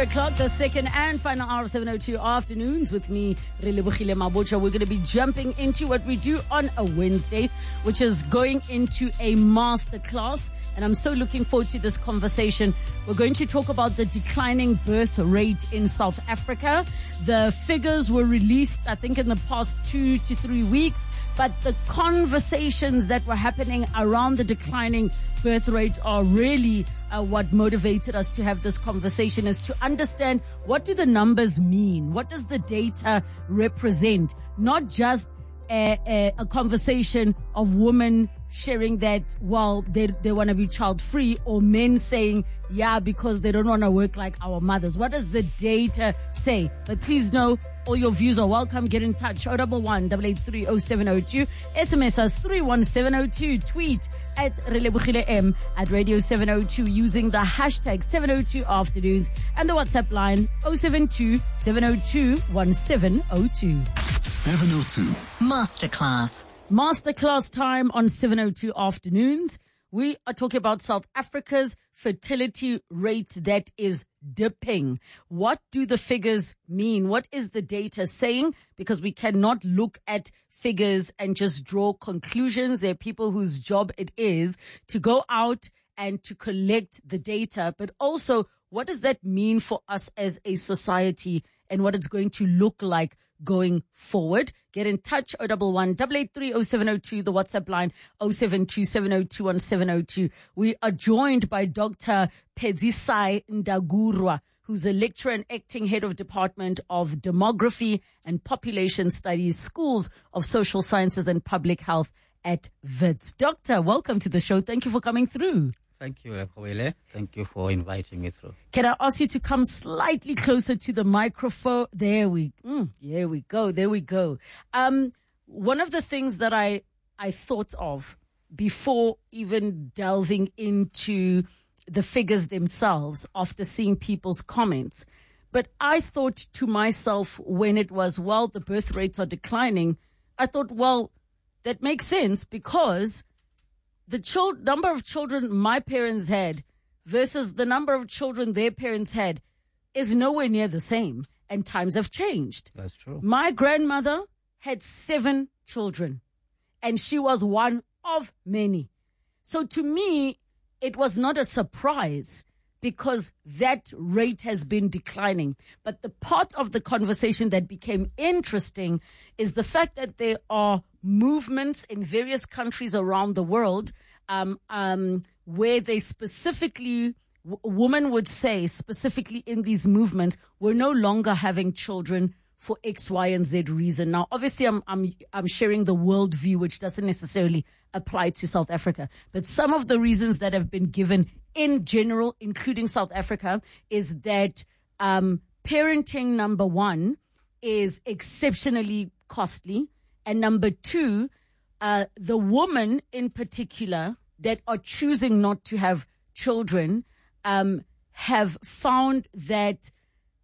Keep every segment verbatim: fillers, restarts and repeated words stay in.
three o'clock, the second and final hour of seven oh two afternoons with me, Relebohile Mabotja. We're going to be jumping into what we do on a Wednesday, which is going into a masterclass. And I'm so looking forward to this conversation. We're going to talk about the declining birth rate in South Africa. The figures were released, I think, in the past two to three weeks. But the conversations that were happening around the declining birth rate are really uh, what motivated us to have this conversation, is to understand, what do the numbers mean? What does the data represent? Not just a, a, a conversation of women sharing that, well, they, they want to be child free, or men saying, yeah, because they don't want to work like our mothers. What does the data say? But please know, all your views are welcome. Get in touch. oh one one, eight eight three, oh seven oh two. S M S us three one seven oh two. Tweet at Relebohile M at Radio seven oh two using the hashtag seven oh two afternoons, and the WhatsApp line oh seven two, seven oh two, one seven oh two. seven oh two. Masterclass. Masterclass time on seven oh two afternoons. We are talking about South Africa's fertility rate that is dipping. What do the figures mean? What is the data saying? Because we cannot look at figures and just draw conclusions. There are people whose job it is to go out and to collect the data, but also, what does that mean for us as a society and what it's going to look like going forward? Get in touch, oh one one, eight eight three, oh seven oh two, the WhatsApp line, oh seven two, seven oh two, one seven oh two. We are joined by Doctor Phedzisai Ndagurwa, who's a lecturer and acting head of Department of Demography and Population Studies, Schools of Social Sciences and Public Health at Wits. Doctor, welcome to the show. Thank you for coming through. Thank you, Relebohile. Thank you for inviting me through. Can I ask you to come slightly closer to the microphone? There we, mm, there we go. There we go. Um, one of the things that I, I thought of before even delving into the figures themselves after seeing people's comments, but I thought to myself when it was, well, the birth rates are declining, I thought, well, that makes sense, because the chil- number of children my parents had versus the number of children their parents had is nowhere near the same. And times have changed. That's true. My grandmother had seven children, and she was one of many. So to me, it was not a surprise, because that rate has been declining. But the part of the conversation that became interesting is the fact that there are movements in various countries around the world um, um, where they specifically, w- women would say specifically in these movements, we're no longer having children for X, Y, and Z reason. Now, obviously, I'm, I'm, I'm sharing the worldview, which doesn't necessarily apply to South Africa. But some of the reasons that have been given in general, including South Africa, is that um, parenting, number one, is exceptionally costly. And number two, uh, the women in particular that are choosing not to have children um, have found that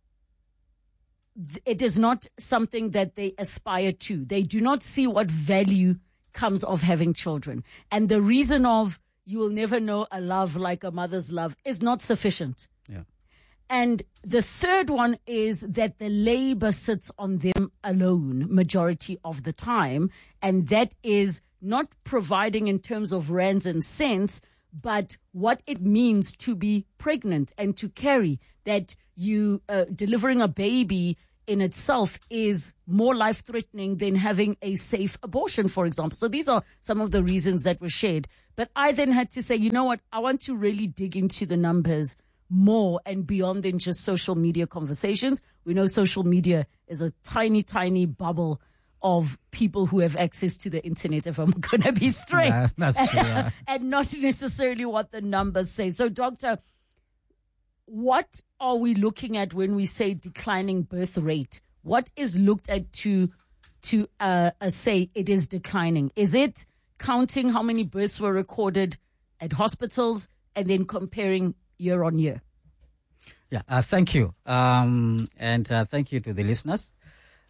th- it is not something that they aspire to. They do not see what value comes of having children. And the reason of, you will never know a love like a mother's love, is not sufficient. Yeah. And the third one is that the labor sits on them alone majority of the time. And that is not providing in terms of rands and cents, but what it means to be pregnant and to carry, that you uh, delivering a baby in itself is more life-threatening than having a safe abortion, for example. So these are some of the reasons that were shared. But I then had to say, you know what, I want to really dig into the numbers more and beyond than just social media conversations. We know social media is a tiny, tiny bubble of people who have access to the internet, if I'm going to be straight. Yeah, that's true, yeah. And not necessarily what the numbers say. So, Doctor, what are we looking at when we say declining birth rate? What is looked at to to uh, uh, say it is declining? Is it counting how many births were recorded at hospitals and then comparing year on year? Yeah, uh, thank you. Um, and uh, thank you to the listeners.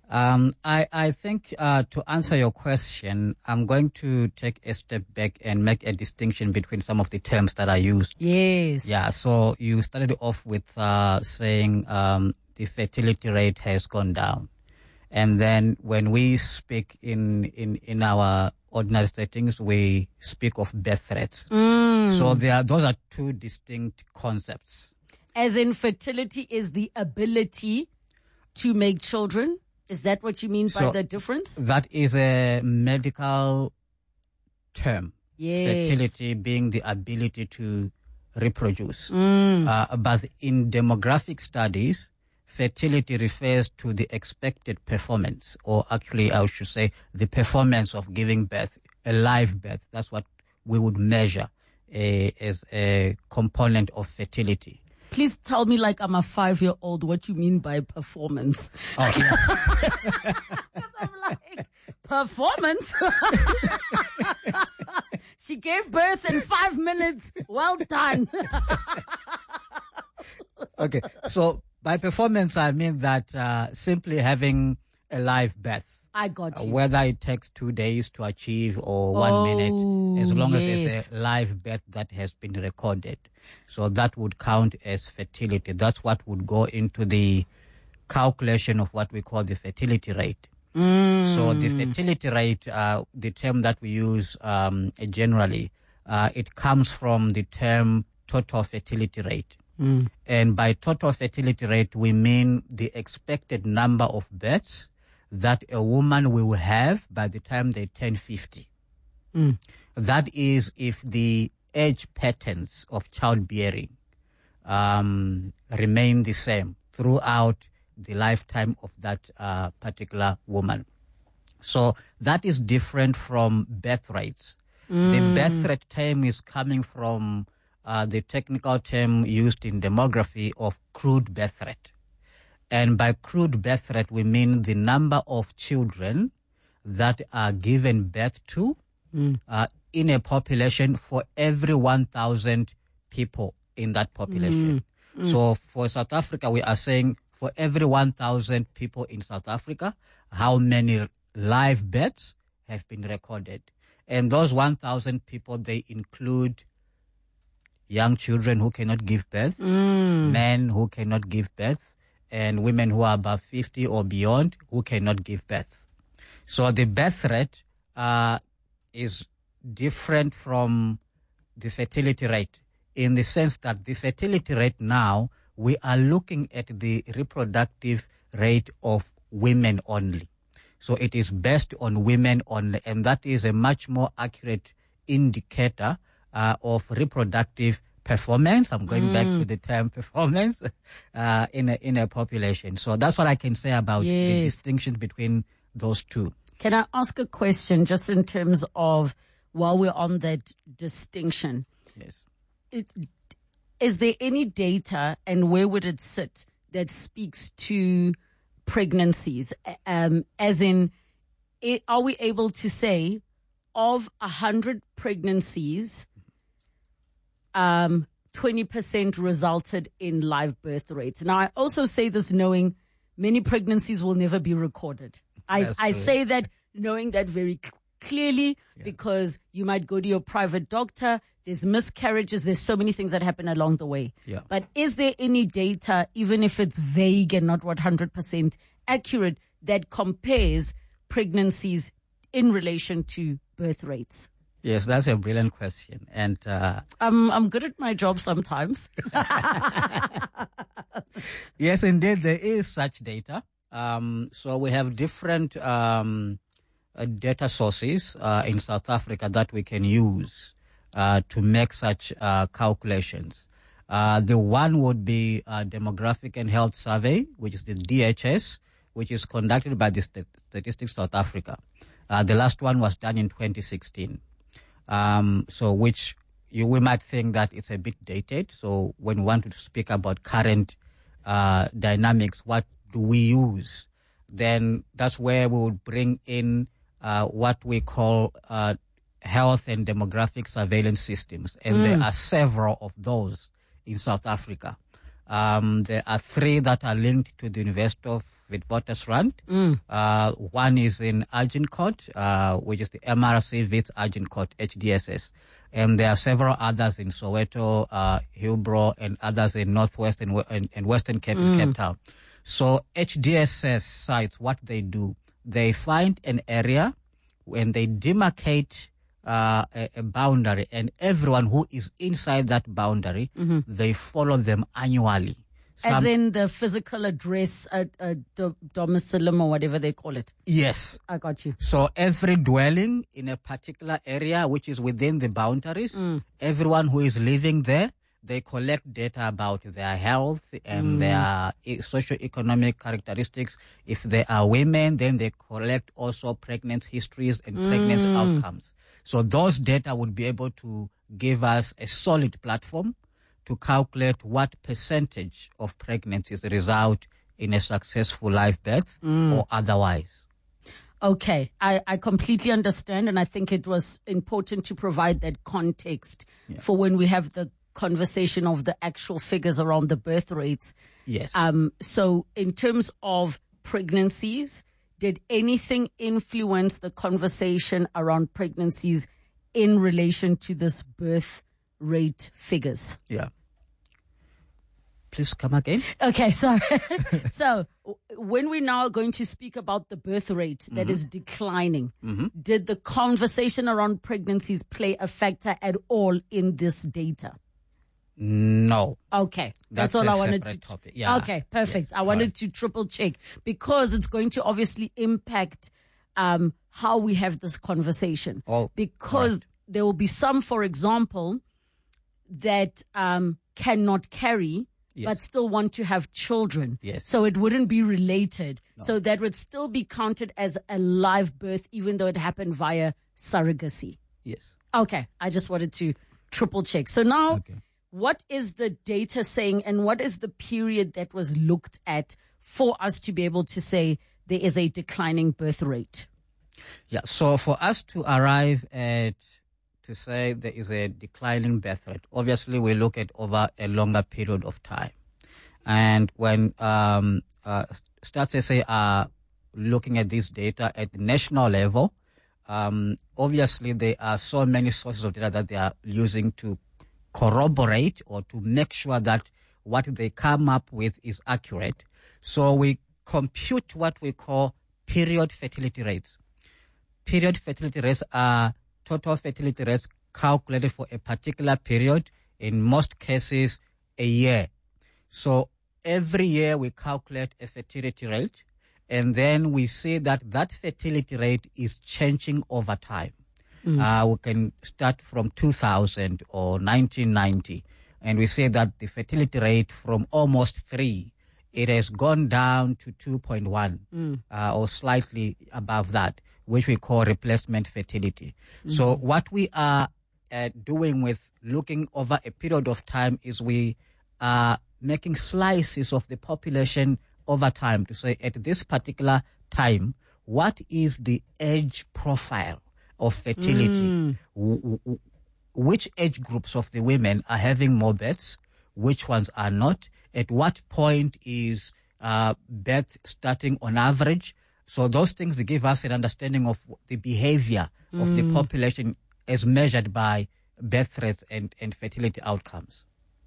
Um, I, I think uh, to answer your question, I'm going to take a step back and make a distinction between some of the terms that are used. Yes. Yeah, so you started off with uh, saying um, the fertility rate has gone down. And then when we speak in, in, in our ordinary settings, we speak of birth rates. Mm. So there are, those are two distinct concepts. As in, fertility is the ability to make children? Is that what you mean So by the difference? That is a medical term. Yes. Fertility being the ability to reproduce. Mm. Uh, but in demographic studies, fertility refers to the expected performance, or actually I should say the performance of giving birth, a live birth. That's what we would measure uh, as a component of fertility. Please tell me, like I'm a five-year-old, what you mean by performance. Oh, yes. I'm like, performance? She gave birth in five minutes. Well done. Okay, so by performance, I mean that uh, simply having a live birth. I got Uh, you. whether it takes two days to achieve or one Oh, minute, as long as yes. there's a live birth that has been recorded. So that would count as fertility. That's what would go into the calculation of what we call the fertility rate. Mm. So the fertility rate, uh, the term that we use um, generally, uh, it comes from the term total fertility rate. Mm. And by total fertility rate, we mean the expected number of births that a woman will have by the time they turn fifty. Mm. That is if the age patterns of childbearing um, remain the same throughout the lifetime of that uh, particular woman. So that is different from birth rates. Mm. The birth rate term is coming from uh, the technical term used in demography of crude birth rate. And by crude birth rate, we mean the number of children that are given birth to Mm. uh, in a population for every one thousand people in that population. Mm. Mm. So for South Africa, we are saying for every one thousand people in South Africa, how many live births have been recorded. And those one thousand people, they include young children who cannot give birth, Mm. men who cannot give birth, and women who are above fifty or beyond who cannot give birth. So the birth rate uh, is different from the fertility rate in the sense that the fertility rate now, we are looking at the reproductive rate of women only. So it is based on women only, and that is a much more accurate indicator uh, of reproductive performance. I'm going Mm. back to the term performance uh, in a in a population. So that's what I can say about the Yes. distinction between those two. Can I ask a question just in terms of, while we're on that distinction, Yes. it, is there any data, and where would it sit, that speaks to pregnancies? Um, as in, i- are we able to say of a hundred pregnancies, um, twenty percent resulted in live birth rates? Now, I also say this knowing many pregnancies will never be recorded. I, That's I true. say that knowing that very c- clearly because you might go to your private doctor, there's miscarriages, there's so many things that happen along the way. Yeah. But is there any data, even if it's vague and not one hundred percent accurate, that compares pregnancies in relation to birth rates? Yes, that's a brilliant question. And uh, I'm, I'm good at my job sometimes. yes, indeed, there is such data. Um, so we have different um, uh, data sources uh, in South Africa that we can use uh, to make such uh, calculations. Uh, the one would be uh, Demographic and Health Survey, which is the D H S, which is conducted by the Stat- Statistics South Africa. Uh, the last one was done in twenty sixteen. Um, so which you, we might think that it's a bit dated. So when we want to speak about current uh, dynamics, what do we use? Then that's where we would bring in uh, what we call uh, health and demographic surveillance systems. And Mm. there are several of those in South Africa. Um, there are three that are linked to the University of Witwatersrand. Mm. Uh, one is in Agincourt, uh, which is the M R C Wits Agincourt, H D S S. And there are several others in Soweto, uh, Hillbrow, and others in Northwest and, and, and Western Cape Mm. and Cape Town. So H D S S sites, what they do, they find an area when they demarcate uh, a, a boundary, and everyone who is inside that boundary, mm-hmm. they follow them annually. As Some, in the physical address, uh, uh, do, domicilium or whatever they call it. yes. I got you. So every dwelling in a particular area, which is within the boundaries, Mm. everyone who is living there, they collect data about their health and Mm. their e- socio-economic characteristics. If they are women, then they collect also pregnancy histories and pregnancy Mm. outcomes. So those data would be able to give us a solid platform to calculate what percentage of pregnancies result in a successful live birth Mm. or otherwise. Okay, I, I completely understand, and I think it was important to provide that context Yeah. for when we have the conversation of the actual figures around the birth rates. Yes. Um, so in terms of pregnancies, did anything influence the conversation around pregnancies in relation to this birth rate figures? Yeah. Please come again. Okay, sorry. So w- when we're now going to speak about the birth rate that is declining, Mhm. did the conversation around pregnancies play a factor at all in this data? No. Okay, that's, That's all a I wanted to. separate topic. Yeah. Okay, perfect. Yes, I wanted correct. to triple check because it's going to obviously impact um, how we have this conversation. Oh, because correct. there will be some, for example, that um, cannot carry. Yes. But still want to have children. Yes. So it wouldn't be related. So that would still be counted as a live birth, even though it happened via surrogacy. Yes. Okay. I just wanted to triple check. So now, Okay. what is the data saying and what is the period that was looked at for us to be able to say there is a declining birth rate? Yeah. So for us to arrive at to say there is a declining birth rate, obviously we look at over a longer period of time. And when um, uh, Stats S A are looking at this data at the national level, um, obviously there are so many sources of data that they are using to corroborate or to make sure that what they come up with is accurate. So we compute what we call period fertility rates. Period fertility rates are total fertility rates calculated for a particular period, in most cases a year. So every year we calculate a fertility rate, and then we see that that fertility rate is changing over time. Mm. Uh, we can start from two thousand or nineteen ninety, and we say that the fertility rate from almost three, it has gone down to two point one mm. uh, or slightly above that, which we call replacement fertility. Mm. So what we are uh, doing with looking over a period of time is we are making slices of the population over time to say at this particular time, what is the age profile of fertility? Mm. W- w- which age groups of the women are having more births? Which ones are not? At what point is uh, birth starting on average? So those things, they give us an understanding of the behavior mm. of the population as measured by birth rates and, and fertility outcomes.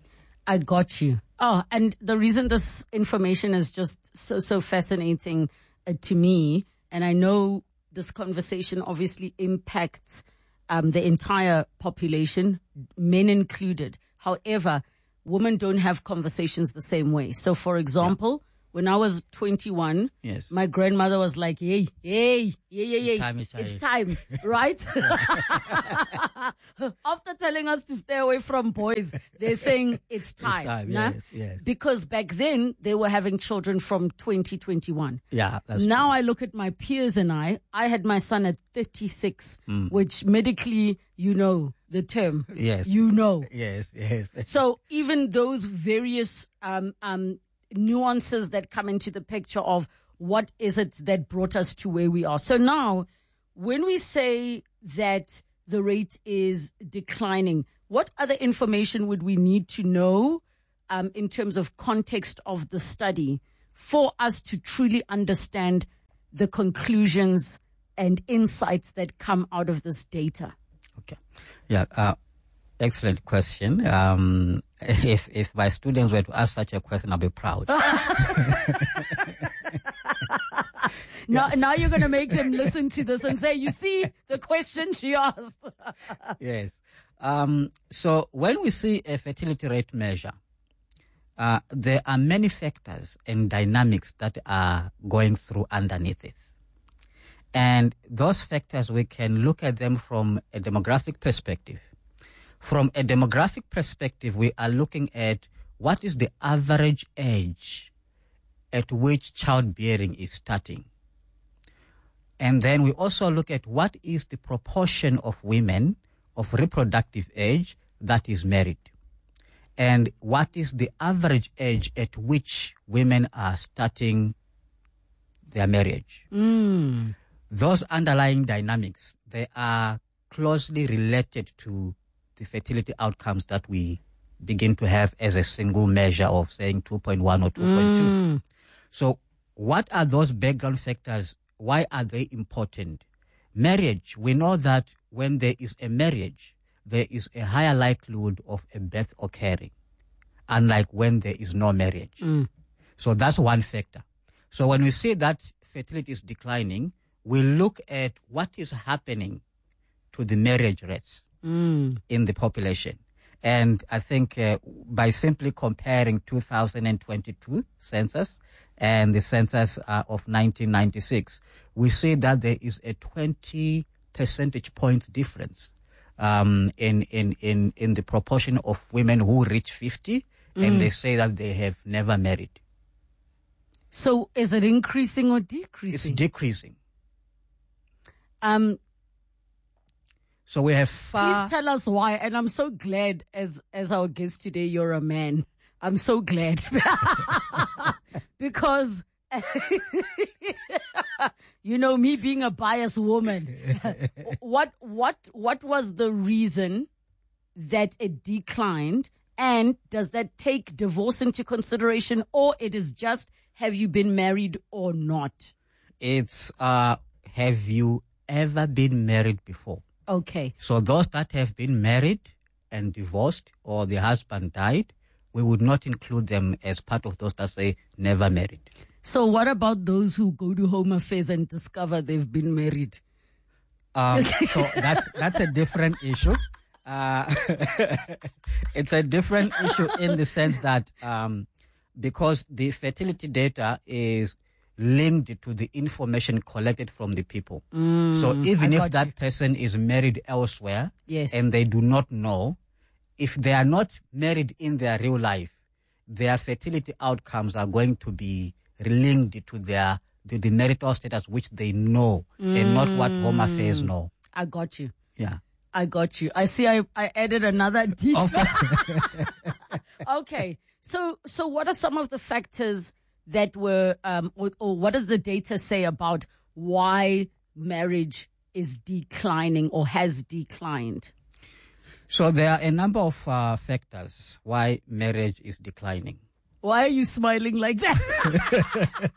I got you. Oh, and the reason this information is just so, so fascinating uh, to me, and I know this conversation obviously impacts um, the entire population, men included. However, women don't have conversations the same way. So, for example, yeah. when I was twenty-one, yes. my grandmother was like, hey, hey, yeah, yeah, yeah, time is it's time, right? After telling us to stay away from boys, they're saying it's time. It's time, nah? yes, yes. Because back then, they were having children from twenty twenty-one. Yeah, that's Now true. I look at my peers and I, I had my son at thirty-six, mm. which medically, you know, the term. Yes. You know. Yes, yes. So even those various um, um, nuances that come into the picture of what is it that brought us to where we are. So now, when we say that the rate is declining, what other information would we need to know um, in terms of context of the study for us to truly understand the conclusions and insights that come out of this data? Okay. Yeah. Uh, excellent question. Um, if, if my students were to ask such a question, I'll be proud. Now, yes. now you're going to make them listen to this and say, you see the question she asked. Yes. Um, so when we see a fertility rate measure, uh, there are many factors and dynamics that are going through underneath it. And those factors, we can look at them from a demographic perspective. From a demographic perspective, we are looking at what is the average age at which childbearing is starting. And then we also look at what is the proportion of women of reproductive age that is married. And what is the average age at which women are starting their marriage. Mm. Those underlying dynamics, they are closely related to the fertility outcomes that we begin to have as a single measure of saying two point one or two point two. Mm. So what are those background factors? Why are they important? Marriage, we know that when there is a marriage, there is a higher likelihood of a birth occurring, unlike when there is no marriage. Mm. So that's one factor. So when we see that fertility is declining, we look at what is happening to the marriage rates mm. in the population. And I think uh, by simply comparing two thousand twenty-two census and the census uh, of nineteen ninety-six, we see that there is a twenty percentage points difference um, in, in, in, in the proportion of women who reach fifty, mm. and they say that they have never married. So is it increasing or decreasing? It's decreasing. Um. So we have far... Please tell us why. And I'm so glad as, as our guest today, you're a man. I'm so glad. Because, you know, me being a biased woman, what, what, what was the reason that it declined? And does that take divorce into consideration, or it is just, have you been married or not? It's, uh, have you ever been married before? Okay. So those that have been married and divorced, or the husband died, we would not include them as part of those that say never married. So what about those who go to Home Affairs and discover they've been married? Um, so that's that's a different issue. Uh, it's a different issue in the sense that um, because the fertility data is linked to the information collected from the people. Mm, so even I if that you. person is married elsewhere, yes. and they do not know, if they are not married in their real life, their fertility outcomes are going to be linked to their to the marital status, which they know, mm. and not what Home Affairs know. I got you. Yeah. I got you. I see I, I added another detail. Okay. Okay. So, so what are some of the factors that were, um, or, or what does the data say about why marriage is declining or has declined? So there are a number of uh, factors why marriage is declining. Why are you smiling like that?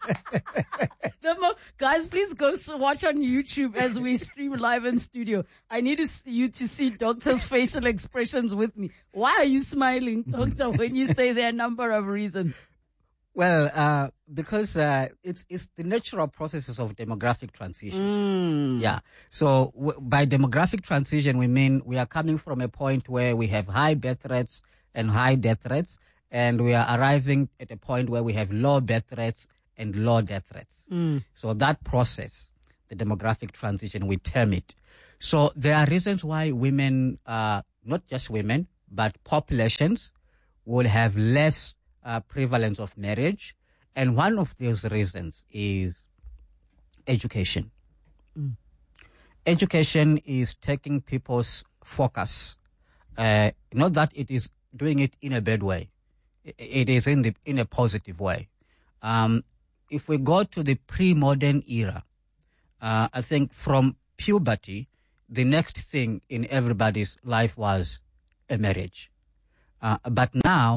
the mo- Guys, please go so watch on YouTube as we stream live in studio. I need to see you to see Doctor's facial expressions with me. Why are you smiling, Doctor, when you say there are a number of reasons? Well, uh, because uh, it's it's the natural processes of demographic transition. Mm. Yeah. So w- by demographic transition, we mean we are coming from a point where we have high birth rates and high death rates, and we are arriving at a point where we have low birth rates and low death rates. Mm. So that process, the demographic transition, we term it. So there are reasons why women, uh, not just women, but populations would have less Uh, prevalence of marriage, and one of those reasons is education. Mm. Education is taking people's focus. Uh, not that it is doing it in a bad way; it is in the in a positive way. Um, if we go to the pre-modern era, uh, I think from puberty, the next thing in everybody's life was a marriage. Uh, but now,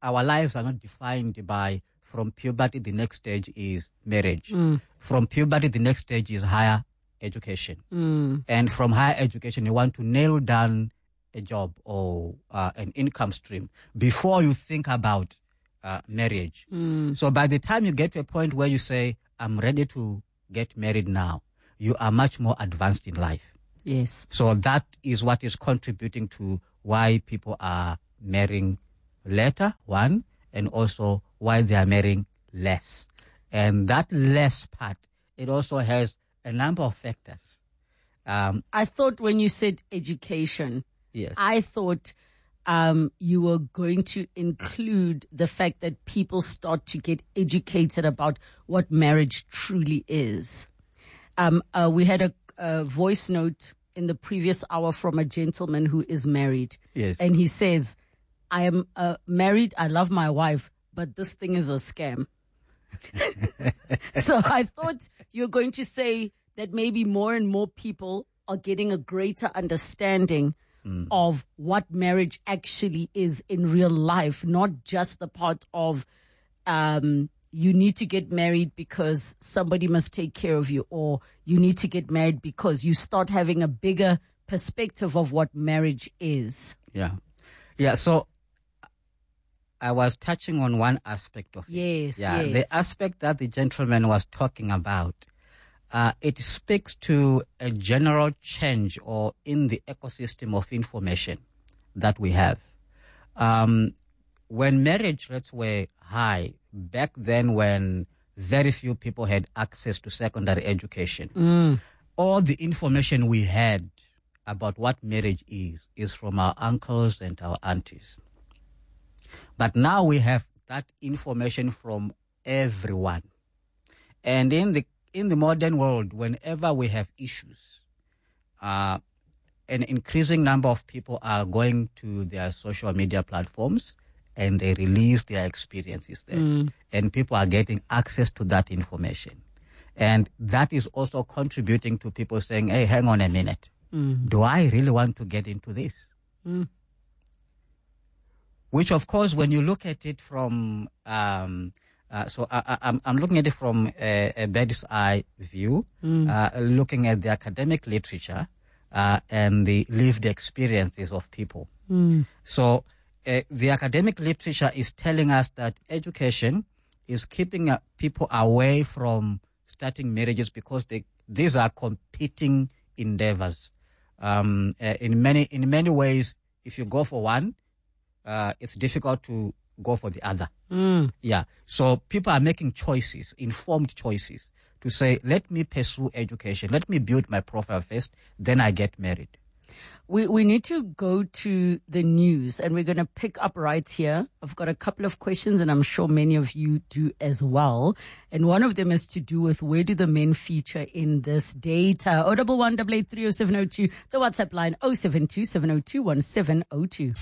our lives are not defined by from puberty, the next stage is marriage. Mm. From puberty, the next stage is higher education. Mm. And from higher education, you want to nail down a job or uh, an income stream before you think about uh, marriage. Mm. So by the time you get to a point where you say, I'm ready to get married now, you are much more advanced in life. Yes. So that is what is contributing to why people are marrying later, one, and also why they are marrying less. And that less part, it also has a number of factors. Um, I thought when you said education, yes. I thought um, you were going to include the fact that people start to get educated about what marriage truly is. Um, uh, we had a, a voice note in the previous hour from a gentleman who is married. Yes. And he says, I am uh, married, I love my wife, but this thing is a scam. So I thought you're going to say that maybe more and more people are getting a greater understanding mm. of what marriage actually is in real life, not just the part of um, you need to get married because somebody must take care of you, or you need to get married because you start having a bigger perspective of what marriage is. Yeah. Yeah. So I was touching on one aspect of it. Yes, yeah, yes. The aspect that the gentleman was talking about, uh, it speaks to a general change or in the ecosystem of information that we have. Um, when marriage rates were high, back then when very few people had access to secondary education, mm. all the information we had about what marriage is, is from our uncles and our aunties. But now we have that information from everyone. And in the in the modern world, whenever we have issues, uh, an increasing number of people are going to their social media platforms and they release their experiences there. Mm. And people are getting access to that information. And that is also contributing to people saying, hey, hang on a minute. Mm. Do I really want to get into this? Mm. Which, of course, when you look at it from, um, uh, so I, I, I'm, I'm looking at it from a, a bird's eye view, mm. uh, looking at the academic literature uh, and the lived experiences of people. Mm. So uh, the academic literature is telling us that education is keeping uh, people away from starting marriages because they, these are competing endeavors. Um, uh, in many in many ways, if you go for one, Uh, it's difficult to go for the other. Mm. Yeah. So people are making choices, informed choices, to say, let me pursue education. Let me build my profile first, then I get married. We we need to go to the news, and we're going to pick up right here. I've got a couple of questions, and I'm sure many of you do as well. And one of them is to do with where do the men feature in this data? oh one one, eight eight three, oh seven oh two. The WhatsApp line oh seven two, seven oh two, one seven oh two.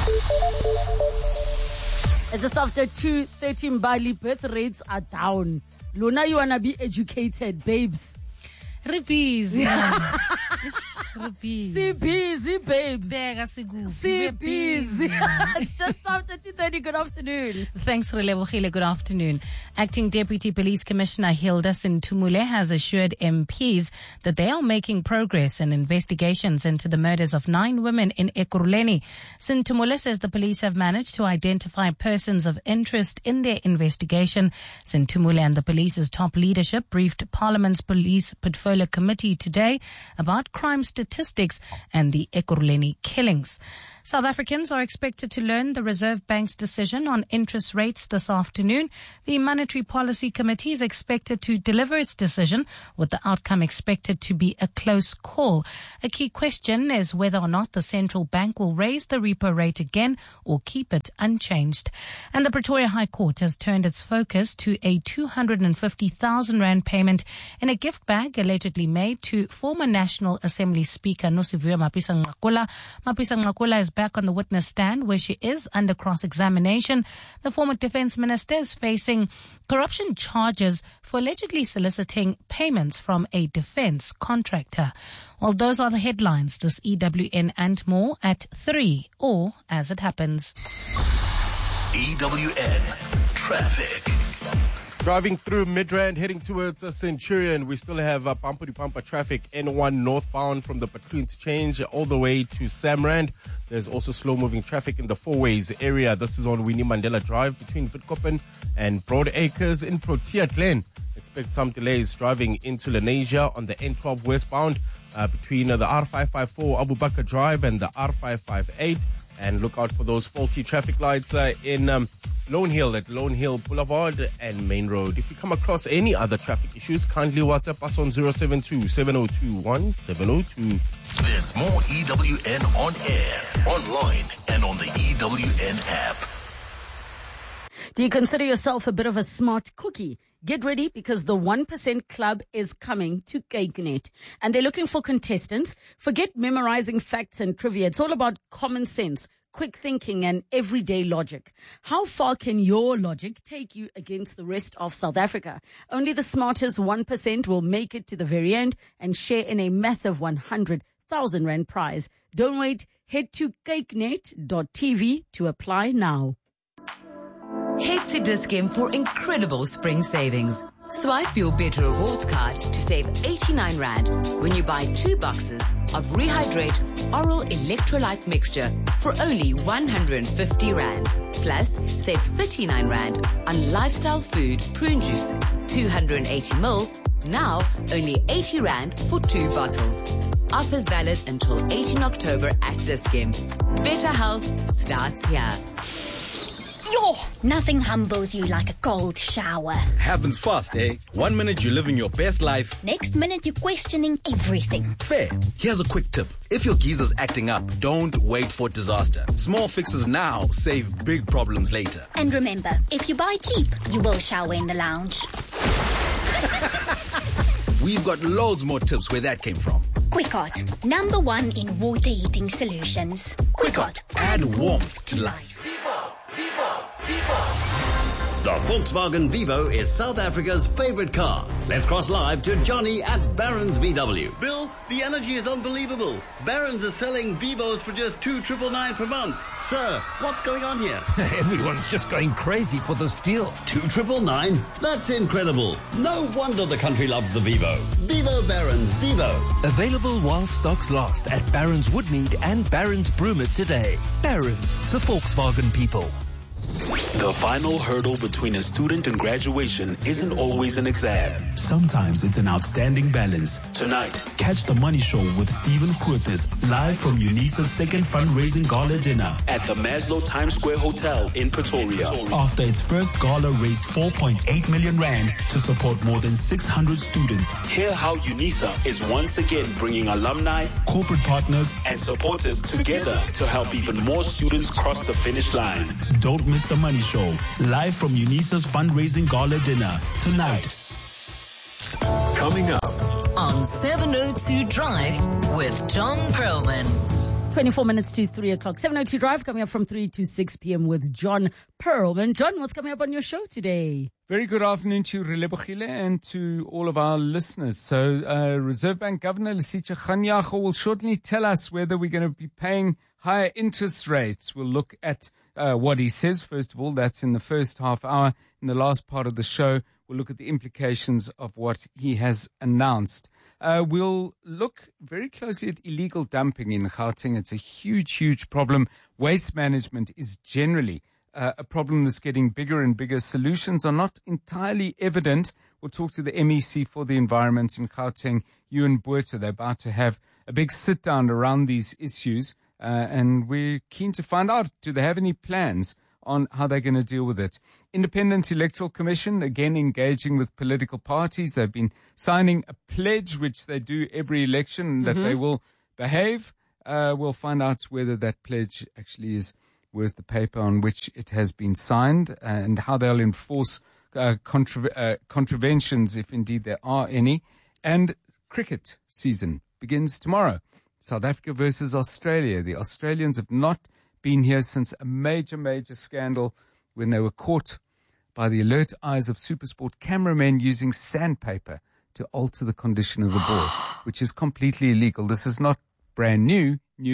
It's just after two thirteen, Bali, birth rates are down. Luna, you want to be educated, babes. Repeats. Repeats. See busy, babes. See See busy. It's just after two thirty. Good afternoon. Thanks, Relebohile. Good afternoon. Acting Deputy Police Commissioner Hilda Sintumule has assured M Ps that they are making progress in investigations into the murders of nine women in Ekurhuleni. Sintumule says the police have managed to identify persons of interest in their investigation. Sintumule and the police's top leadership briefed Parliament's Police Portfolio Committee today about crime statistics and the Ekurhuleni killings. South Africans are expected to learn the Reserve Bank's decision on interest rates this afternoon. The Monetary Policy Committee is expected to deliver its decision, with the outcome expected to be a close call. A key question is whether or not the central bank will raise the repo rate again or keep it unchanged. And the Pretoria High Court has turned its focus to a two hundred fifty thousand rand payment in a gift bag allegedly made to former National Assembly Speaker Nosiviwe Mapisa-Nqakula. Mapisa-Nqakula is back on the witness stand where she is under cross-examination. The former defense minister is facing corruption charges for allegedly soliciting payments from a defense contractor. Well, those are the headlines. This E W N and more at three, or as it happens. E W N Traffic. Driving through Midrand, heading towards uh, Centurion, we still have uh, bumper-to-bumper traffic N one northbound from the Patroon Interchange all the way to Samrand. There's also slow-moving traffic in the Four Ways area. This is on Winnie Mandela Drive between Witkoppen and Broad Acres in Protea Glen. Expect some delays driving into Lenasia on the N twelve westbound uh, between uh, the R five five four Abu Bakr Drive and the R five five eight. And look out for those faulty traffic lights uh, in um, Lone Hill at Lone Hill Boulevard and Main Road. If you come across any other traffic issues, kindly WhatsApp us on zero seven two, seven zero two, one seven zero two. There's more E W N on air, online, and on the E W N app. Do you consider yourself a bit of a smart cookie? Get ready because the one percent Club is coming to CakeNet. And they're looking for contestants. Forget memorizing facts and trivia. It's all about common sense, quick thinking, and everyday logic. How far can your logic take you against the rest of South Africa? Only the smartest one percent will make it to the very end and share in a massive one hundred thousand rand prize. Don't wait. Head to cakenet dot t v to apply now. Head to Dis-Chem for incredible spring savings. Swipe your Better Rewards card to save eighty-nine rand when you buy two boxes of Rehydrate Oral Electrolyte Mixture for only one hundred fifty rand. Plus, save thirty-nine rand on Lifestyle Food Prune Juice, two hundred eighty milliliters, now only eighty rand for two bottles. Offers valid until eighteenth October at Dis-Chem. Better health starts here. Yo, nothing humbles you like a cold shower. Happens fast, eh? One minute you're living your best life. Next minute you're questioning everything. Fair. Here's a quick tip. If your geezer's acting up, don't wait for disaster. Small fixes now save big problems later. And remember, if you buy cheap, you will shower in the lounge. We've got loads more tips where that came from. Quickot, number one in water heating solutions. Quickot, add warmth to life. The Volkswagen Vivo is South Africa's favorite car. Let's cross live to Johnny at Barron's V W. Bill, the energy is unbelievable. Barron's is selling Vivos for just two triple nine per month. Sir, what's going on here? Everyone's just going crazy for this deal. Two triple nine? That's incredible. No wonder the country loves the Vivo. Vivo Barron's Vivo. Available while stocks last at Barron's Woodmead and Barron's Broomer today. Barron's, the Volkswagen people. The final hurdle between a student and graduation isn't always an exam. Sometimes it's an outstanding balance. Tonight, catch The Money Show with Stephen Grootes live from UNISA's second fundraising gala dinner at the Maslow Times Square Hotel in Pretoria. After its first gala raised four point eight million rand to support more than six hundred students. Hear how UNISA is once again bringing alumni, corporate partners, and supporters together to help even more students cross the finish line. Don't miss The Money Show, live from UNISA's fundraising gala dinner tonight. Coming up on seven oh two Drive with John Perlman. twenty-four minutes to three o'clock. seven oh two Drive coming up from three to six p.m. with John Perlman. John, what's coming up on your show today? Very good afternoon to Relebohile and to all of our listeners. So, uh, Reserve Bank Governor Lesetja Kganyago will shortly tell us whether we're going to be paying higher interest rates. We'll look at uh, what he says. First of all, that's in the first half hour. In the last part of the show, we'll look at the implications of what he has announced. Uh, we'll look very closely at illegal dumping in Gauteng. It's a huge, huge problem. Waste management is generally uh, a problem that's getting bigger and bigger. Solutions are not entirely evident. We'll talk to the M E C for the Environment in Gauteng, Ewan Botha. They're about to have a big sit-down around these issues, uh, and we're keen to find out, do they have any plans on how they're going to deal with it. Independent Electoral Commission, again, engaging with political parties. They've been signing a pledge, which they do every election, that mm-hmm. they will behave. Uh, we'll find out whether that pledge actually is worth the paper on which it has been signed, and how they'll enforce uh, contra- uh, contraventions, if indeed there are any. And cricket season begins tomorrow. South Africa versus Australia. The Australians have not been here since a major, major scandal when they were caught by the alert eyes of SuperSport cameramen using sandpaper to alter the condition of the ball, which is completely illegal. This is not brand new.